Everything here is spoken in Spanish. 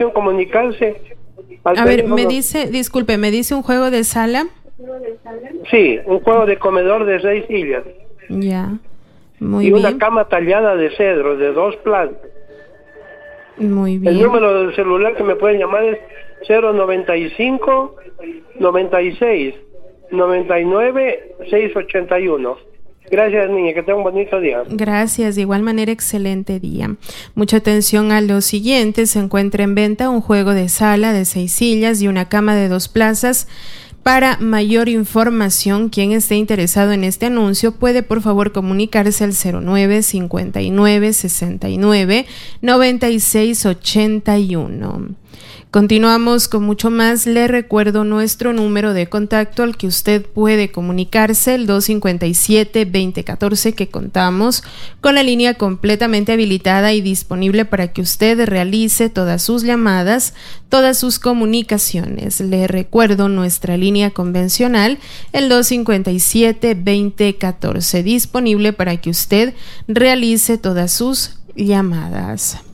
pueden comunicarse al A ver, teléfono. me dice un juego de sala. Sí, un juego de comedor de 6 sillas. Ya, muy y bien. una cama tallada de cedro de 2 plantas. Muy bien. El número del celular que me pueden llamar es 095 96 99 681. Gracias, niña, que tenga un bonito día. Gracias, de igual manera, excelente día. Mucha atención a lo siguiente: se encuentra en venta un juego de sala de 6 sillas y una cama de 2 plazas. Para mayor información, quien esté interesado en este anuncio puede por favor comunicarse al 09 59 69 96 81. Continuamos con mucho más. Le recuerdo nuestro número de contacto al que usted puede comunicarse, el 257-2014, que contamos con la línea completamente habilitada y disponible para que usted realice todas sus llamadas, todas sus comunicaciones. Le recuerdo nuestra línea convencional, el 257-2014, disponible para que usted realice todas sus llamadas.